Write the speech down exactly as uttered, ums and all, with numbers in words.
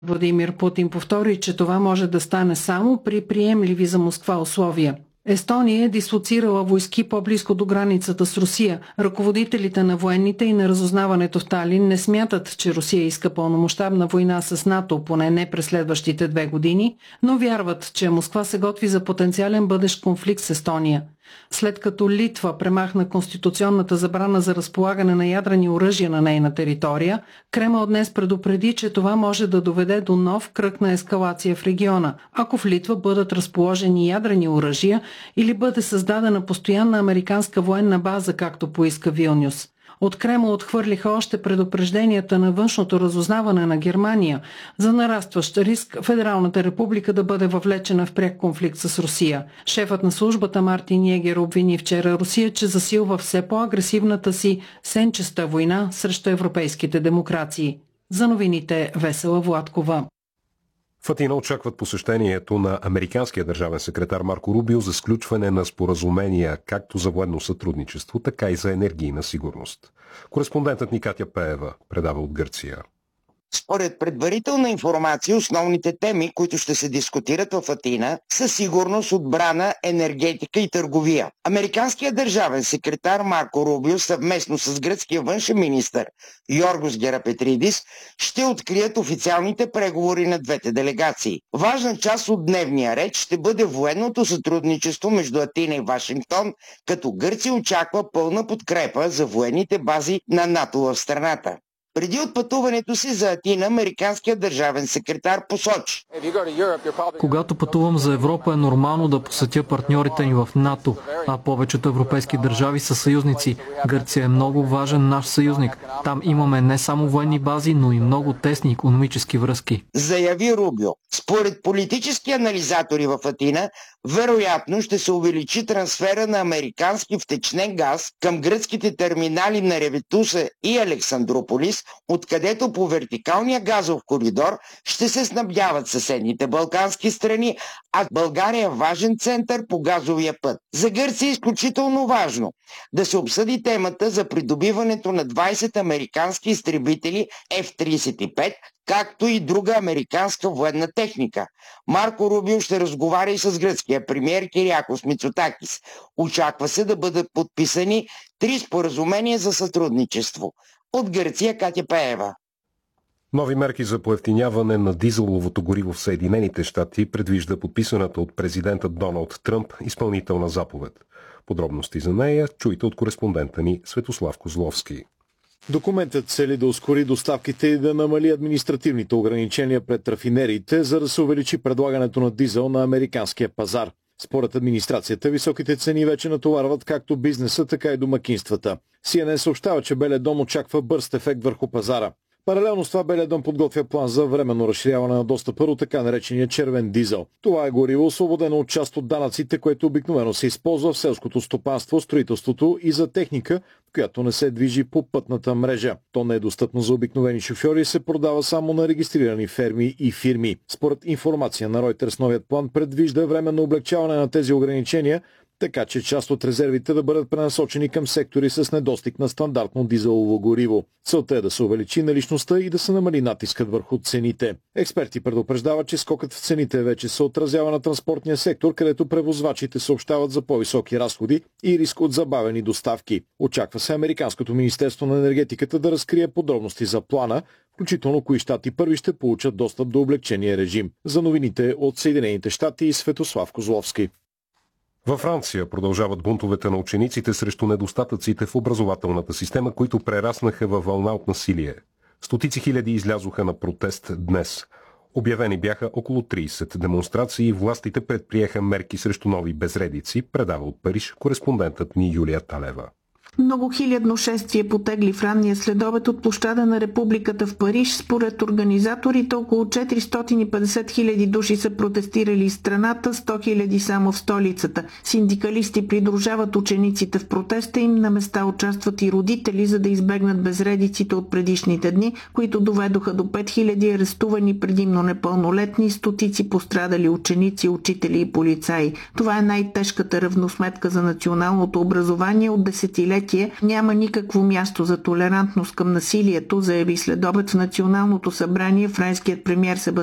Владимир Путин повтори, че това може да стане само при приемливи за Москва условия. Естония е дислоцирала войски по-близко до границата с Русия. Ръководителите на военните и на разузнаването в Талин не смятат, че Русия иска пълномащабна война с НАТО, поне не през следващите две години, но вярват, че Москва се готви за потенциален бъдещ конфликт с Естония. След като Литва премахна конституционната забрана за разполагане на ядрени оръжия на нейна територия, Кремъл днес предупреди, че това може да доведе до нов кръг на ескалация в региона, ако в Литва бъдат разположени ядрени оръжия или бъде създадена постоянна американска военна база, както поиска Вилнюс. От Кремъл отхвърлиха още предупрежденията на външното разузнаване на Германия за нарастващ риск Федералната република да бъде въвлечена в пряк конфликт с Русия. Шефът на службата Мартин Йегер обвини вчера Русия, че засилва все по-агресивната си сенчеста война срещу европейските демокрации. За новините Весела Владкова. В Атина очакват посещението на американския държавен секретар Марко Рубио за сключване на споразумения както за военно сътрудничество, така и за енергийна сигурност. Кореспондентът ни Катя Пеева предава от Гърция. Според предварителна информация, основните теми, които ще се дискутират в Атина, са сигурност, отбрана, енергетика и търговия. Американският държавен секретар Марко Рубио съвместно с гръцкия външен министър Йоргос Герапетридис ще открият официалните преговори на двете делегации. Важна част от дневния ред ще бъде военното сътрудничество между Атина и Вашингтон, като Гърция очаква пълна подкрепа за военните бази на НАТО в страната. Преди отпътуването си за Атина, американският държавен секретар посочи: Когато пътувам за Европа, е нормално да посетя партньорите ни в НАТО, а повечето европейски държави са съюзници. Гърция е много важен наш съюзник. Там имаме не само военни бази, но и много тесни икономически връзки. Заяви Рубио. Според политически анализатори в Атина, вероятно ще се увеличи трансфера на американски втечнен газ към гръцките терминали на Ревитуса и Александрополис, откъдето по вертикалния газов коридор ще се снабдяват съседните балкански страни, а България е важен център по газовия път. За Гърция е изключително важно да се обсъди темата за придобиването на двайсет американски изтребители Еф трийсет и пет, както и друга американска военна техника. Марко Рубио ще разговаря и с гръцкия премиер Кириакос Мицотакис. Очаква се да бъдат подписани три споразумения за сътрудничество. От Гърция Катя Пеева. Нови мерки за поевтиняване на дизеловото гориво в Съединените щати предвижда подписаната от президента Доналд Тръмп изпълнителна заповед. Подробности за нея чуйте от кореспондента ни Светослав Козловски. Документът цели да ускори доставките и да намали административните ограничения пред рафинериите, за да се увеличи предлагането на дизел на американския пазар. Според администрацията, високите цени вече натоварват както бизнеса, така и домакинствата. Си Ен Ен съобщава, че Белия дом очаква бърз ефект върху пазара. Паралелно с това Белия дом подготвя план за временно разширяване на достъпа до така наречения червен дизел. Това е гориво, освободено от част от данъците, което обикновено се използва в селското стопанство, строителството и за техника, която не се движи по пътната мрежа. То не е достъпно за обикновени шофьори и се продава само на регистрирани ферми и фирми. Според информация на Reuters, новият план предвижда временно облегчаване на тези ограничения, така че част от резервите да бъдат пренасочени към сектори с недостиг на стандартно дизелово гориво. Целта е да се увеличи наличността и да се намали натискът върху цените. Експерти предупреждават, че скокът в цените вече се отразява на транспортния сектор, където превозвачите съобщават за по-високи разходи и риск от забавени доставки. Очаква се Американското министерство на енергетиката да разкрие подробности за плана, включително кои щати първи ще получат достъп до облегчения режим. За новините от Съединените щати и Светослав Козловски. Във Франция продължават бунтовете на учениците срещу недостатъците в образователната система, които прераснаха във вълна от насилие. Стотици хиляди излязоха на протест днес. Обявени бяха около трийсет демонстрации и властите предприеха мерки срещу нови безредици, предава от Париж кореспондентът ни Юлия Талева. Многохилядно шествие потегли в ранния следобед от площада на Републиката в Париж. Според организаторите около четиристотин и петдесет хиляди души са протестирали из страната, сто хиляди само в столицата. Синдикалисти придружават учениците в протеста им, на места участват и родители, за да избегнат безредиците от предишните дни, които доведоха до пет хиляди арестувани, предимно непълнолетни, стотици пострадали ученици, учители и полицаи. Това е най-тежката равносметка за националното образование от десетилетия столетие, няма никакво място за толерантност към насилието, заяви следобед в Националното събрание френският премиер Себастиан